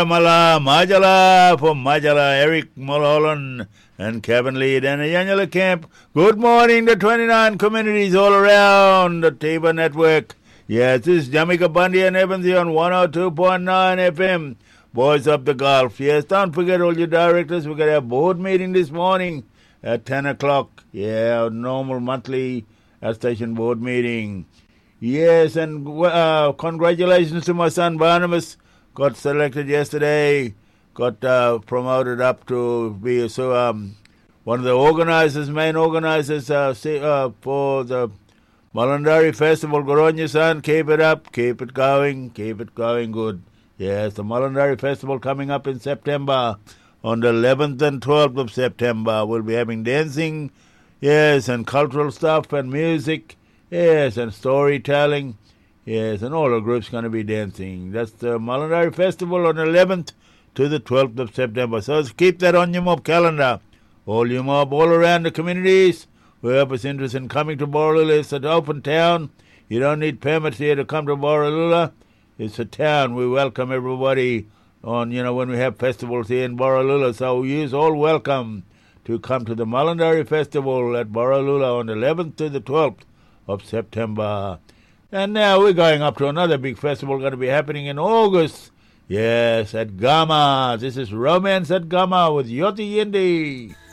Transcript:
Maramala, Majala, from Majala, Eric Mulholland and Kevin Lead and Yanyala Camp. Good morning to 29 communities all around the Tabor Network. Yes, this is Jamaica Bundy and Evans here on 102.9 FM. Boys up the Gulf. Yes, don't forget all your directors. We're going to have a board meeting this morning at 10 o'clock. Yeah, normal monthly station board meeting. Yes, and congratulations to my son Barnabas. Got selected yesterday. Got promoted up to be one of the organizers, main organizers for the Mulundari Festival. Good on you, son. Keep it up. Keep it going. Keep it going good. Yes, the Mulundari Festival coming up in September. On the 11th and 12th of September, we'll be having dancing, yes, and cultural stuff and music, yes, and storytelling, yes, and all the groups going to be dancing. That's the Mulundari Festival on the 11th to the 12th of September. So keep that on your mob calendar. All your mob all around the communities, whoever's interested in coming to Borroloola, it's an open town. You don't need permits here to come to Borroloola. It's a town. We welcome everybody on, when we have festivals here in Borroloola. So you're all welcome to come to the Mulundari Festival at Borroloola on the 11th to the 12th of September. And now we're going up to another big festival going to be happening in August. Yes, at Gama. This is Romance at Gama with Yoti Yindi.